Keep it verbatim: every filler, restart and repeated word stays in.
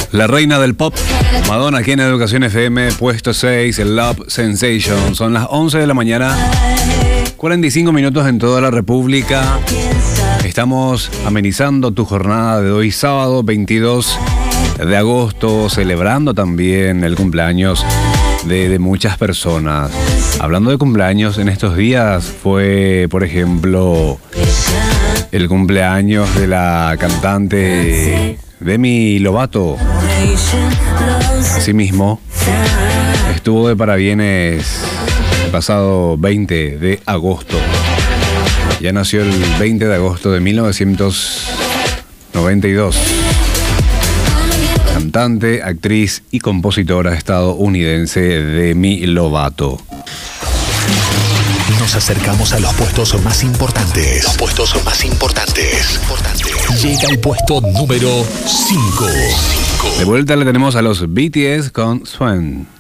La reina del pop, Madonna, aquí en Educación F M, puesto seis, el Love Sensation. Son las once de la mañana, cuarenta y cinco minutos en toda la República. Estamos amenizando tu jornada de hoy, sábado veintidós de agosto, celebrando también el cumpleaños de, de muchas personas. Hablando de cumpleaños, en estos días fue, por ejemplo, el cumpleaños de la cantante Demi Lovato. Asimismo, estuvo de parabienes el pasado veinte de agosto. Ya nació el veinte de agosto de mil novecientos noventa y dos. Cantante, actriz y compositora estadounidense Demi Lovato. Nos acercamos a los puestos más importantes. Los puestos más importantes. Llega el puesto número cinco. De vuelta le tenemos a los B T S con Swan.